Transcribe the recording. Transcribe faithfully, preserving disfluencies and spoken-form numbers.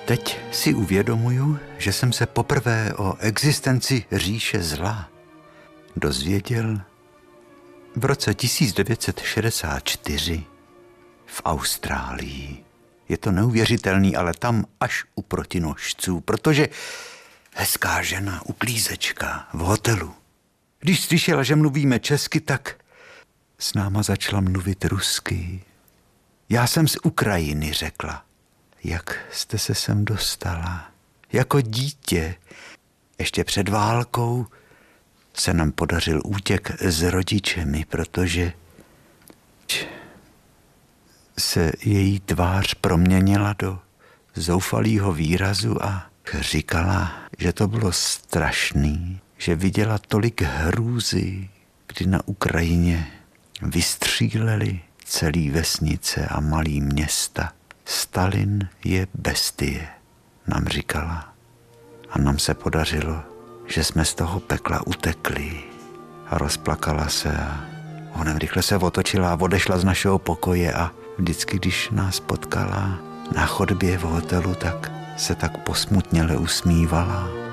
Teď si uvědomuju, že jsem se poprvé o existenci říše zla dozvěděl v roce tisíc devět set šedesát čtyři v Austrálii. Je to neuvěřitelný, ale tam až u protinožců, protože hezká žena, uklízečka v hotelu, když slyšela, že mluvíme česky, tak s náma začala mluvit rusky. Já jsem z Ukrajiny, řekla. Jak jste se sem dostala? Jako dítě. Ještě před válkou se nám podařil útěk s rodičemi, protože se její tvář proměnila do zoufalého výrazu a říkala, že to bylo strašný, že viděla tolik hrůzy, kdy na Ukrajině vystříleli celý vesnice a malý města. Stalin je bestie, nám říkala. A nám se podařilo, že jsme z toho pekla utekli. A rozplakala se a honem rychle se otočila a odešla z našeho pokoje a vždycky, když nás potkala na chodbě v hotelu, tak se tak posmutněle usmívala.